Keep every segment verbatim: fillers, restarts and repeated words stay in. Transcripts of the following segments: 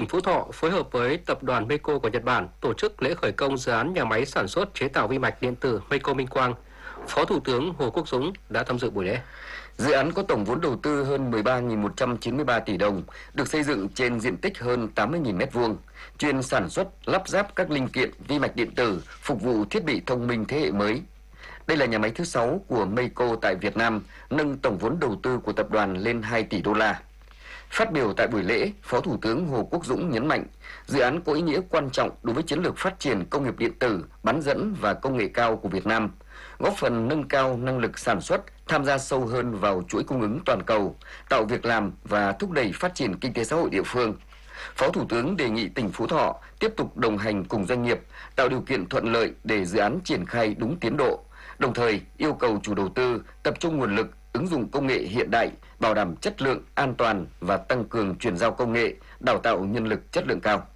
Phú Thọ phối hợp với tập đoàn Meiko của Nhật Bản tổ chức lễ khởi công dự án nhà máy sản xuất chế tạo vi mạch điện tử Meiko Minh Quang. Phó Thủ tướng Hồ Quốc Dũng đã tham dự buổi lễ. Dự án có tổng vốn đầu tư hơn mười ba nghìn một trăm chín mươi ba tỷ đồng, được xây dựng trên diện tích hơn tám mươi nghìn mét vuông, chuyên sản xuất, lắp ráp các linh kiện vi mạch điện tử phục vụ thiết bị thông minh thế hệ mới. Đây là nhà máy thứ sáu của Meiko tại Việt Nam, nâng tổng vốn đầu tư của tập đoàn lên hai tỷ đô la. Phát biểu tại buổi lễ, Phó Thủ tướng Hồ Quốc Dũng nhấn mạnh, dự án có ý nghĩa quan trọng đối với chiến lược phát triển công nghiệp điện tử, bán dẫn và công nghệ cao của Việt Nam, góp phần nâng cao năng lực sản xuất, tham gia sâu hơn vào chuỗi cung ứng toàn cầu, tạo việc làm và thúc đẩy phát triển kinh tế xã hội địa phương. Phó Thủ tướng đề nghị tỉnh Phú Thọ tiếp tục đồng hành cùng doanh nghiệp, tạo điều kiện thuận lợi để dự án triển khai đúng tiến độ, đồng thời yêu cầu chủ đầu tư tập trung nguồn lực, ứng dụng công nghệ hiện đại, bảo đảm chất lượng, an toàn và tăng cường chuyển giao công nghệ, đào tạo nhân lực chất lượng cao.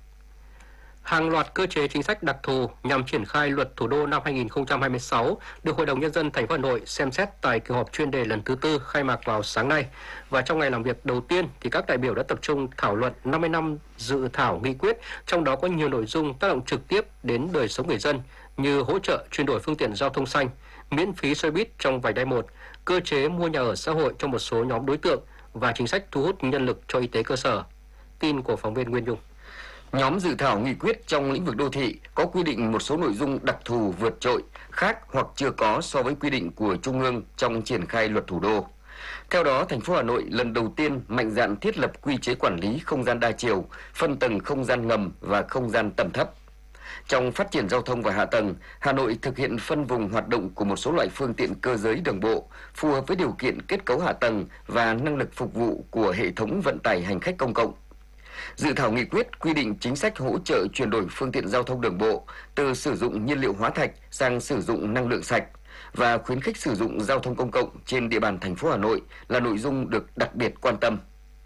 Hàng loạt cơ chế chính sách đặc thù nhằm triển khai luật thủ đô năm hai nghìn không trăm hai mươi sáu được Hội đồng Nhân dân thành phố Hà Nội xem xét tại kỳ họp chuyên đề lần thứ tư khai mạc vào sáng nay. Và trong ngày làm việc đầu tiên thì các đại biểu đã tập trung thảo luận năm mươi năm dự thảo nghị quyết, trong đó có nhiều nội dung tác động trực tiếp đến đời sống người dân như hỗ trợ chuyển đổi phương tiện giao thông xanh, miễn phí xe buýt trong vành đai một, cơ chế mua nhà ở xã hội cho một số nhóm đối tượng và chính sách thu hút nhân lực cho y tế cơ sở. Tin của phóng viên Nguyên Dung. Nhóm dự thảo nghị quyết trong lĩnh vực đô thị có quy định một số nội dung đặc thù vượt trội, khác hoặc chưa có so với quy định của Trung ương trong triển khai luật thủ đô. Theo đó, thành phố Hà Nội lần đầu tiên mạnh dạn thiết lập quy chế quản lý không gian đa chiều, phân tầng không gian ngầm và không gian tầm thấp. Trong phát triển giao thông và hạ tầng, Hà Nội thực hiện phân vùng hoạt động của một số loại phương tiện cơ giới đường bộ, phù hợp với điều kiện kết cấu hạ tầng và năng lực phục vụ của hệ thống vận tải hành khách công cộng. Dự thảo nghị quyết quy định chính sách hỗ trợ chuyển đổi phương tiện giao thông đường bộ từ sử dụng nhiên liệu hóa thạch sang sử dụng năng lượng sạch và khuyến khích sử dụng giao thông công cộng trên địa bàn thành phố Hà Nội là nội dung được đặc biệt quan tâm.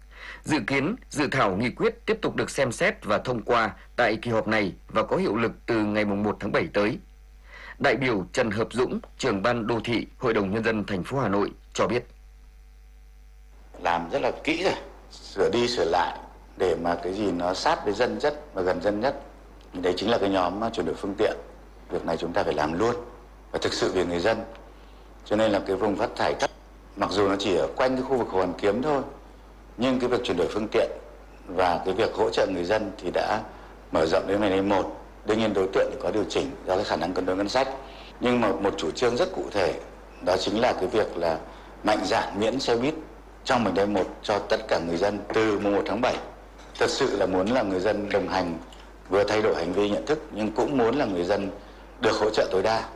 Dự kiến, dự thảo nghị quyết tiếp tục được xem xét và thông qua tại kỳ họp này và có hiệu lực từ ngày mùng một tháng bảy tới. Đại biểu Trần Hợp Dũng, trưởng ban đô thị Hội đồng Nhân dân thành phố Hà Nội cho biết. Làm rất là kỹ rồi, sửa đi sửa lại để mà cái gì nó sát với dân nhất và gần dân nhất. Đấy chính là cái nhóm chuyển đổi phương tiện. Việc này chúng ta phải làm luôn và thực sự vì người dân. Cho nên là cái vùng phát thải thấp, mặc dù nó chỉ ở quanh cái khu vực Hồ Hoàn Kiếm thôi, nhưng cái việc chuyển đổi phương tiện và cái việc hỗ trợ người dân thì đã mở rộng đến vành đai một. Đương nhiên đối tượng thì có điều chỉnh do cái khả năng cân đối ngân sách. Nhưng mà một chủ trương rất cụ thể đó chính là cái việc là mạnh dạn miễn xe buýt trong vành đai một cho tất cả người dân từ mùng một tháng bảy. Thật sự là muốn là người dân đồng hành, vừa thay đổi hành vi nhận thức nhưng cũng muốn là người dân được hỗ trợ tối đa.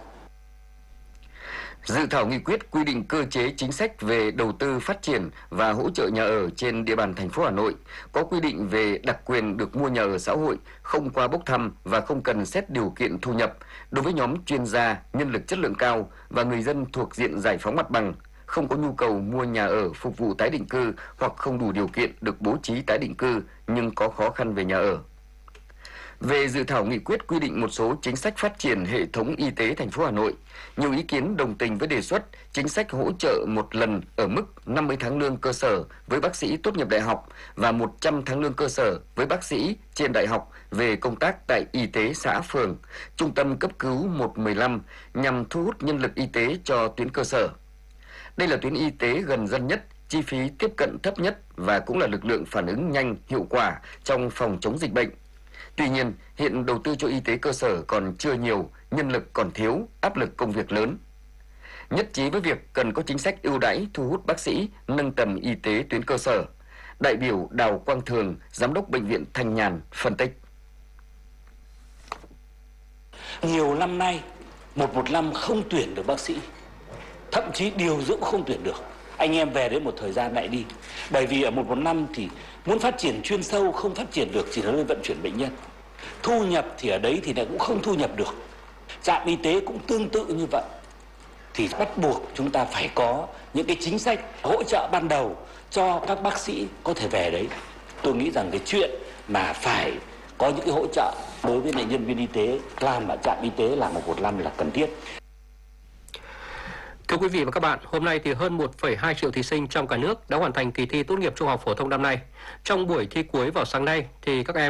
Dự thảo nghị quyết quy định cơ chế chính sách về đầu tư phát triển và hỗ trợ nhà ở trên địa bàn thành phố Hà Nội, có quy định về đặc quyền được mua nhà ở xã hội không qua bốc thăm và không cần xét điều kiện thu nhập đối với nhóm chuyên gia, nhân lực chất lượng cao và người dân thuộc diện giải phóng mặt bằng, không có nhu cầu mua nhà ở phục vụ tái định cư hoặc không đủ điều kiện được bố trí tái định cư nhưng có khó khăn về nhà ở. Về dự thảo nghị quyết quy định một số chính sách phát triển hệ thống y tế thành phố Hà Nội, nhiều ý kiến đồng tình với đề xuất chính sách hỗ trợ một lần ở mức năm mươi tháng lương cơ sở với bác sĩ tốt nghiệp đại học và một trăm tháng lương cơ sở với bác sĩ trên đại học về công tác tại y tế xã phường, trung tâm cấp cứu một một năm nhằm thu hút nhân lực y tế cho tuyến cơ sở. Đây là tuyến y tế gần dân nhất, chi phí tiếp cận thấp nhất và cũng là lực lượng phản ứng nhanh, hiệu quả trong phòng chống dịch bệnh. Tuy nhiên, hiện đầu tư cho y tế cơ sở còn chưa nhiều, nhân lực còn thiếu, áp lực công việc lớn. Nhất trí với việc cần có chính sách ưu đãi thu hút bác sĩ, nâng tầm y tế tuyến cơ sở. Đại biểu Đào Quang Thường, Giám đốc Bệnh viện Thanh Nhàn phân tích. Nhiều năm nay, một một năm không tuyển được bác sĩ, thậm chí điều dưỡng không tuyển được. Anh em về đến một thời gian lại đi. Bởi vì ở một một năm thì muốn phát triển chuyên sâu không phát triển được, chỉ là lên vận chuyển bệnh nhân. Thu nhập thì ở đấy thì lại cũng không thu nhập được. Trạm y tế cũng tương tự như vậy. Thì bắt buộc chúng ta phải có những cái chính sách hỗ trợ ban đầu cho các bác sĩ có thể về đấy. Tôi nghĩ rằng cái chuyện mà phải có những cái hỗ trợ đối với lại nhân viên y tế làm ở trạm y tế là một một năm là cần thiết. Thưa quý vị và các bạn, hôm nay thì hơn một phẩy hai triệu thí sinh trong cả nước đã hoàn thành kỳ thi tốt nghiệp trung học phổ thông năm nay. Trong buổi thi cuối vào sáng nay thì các em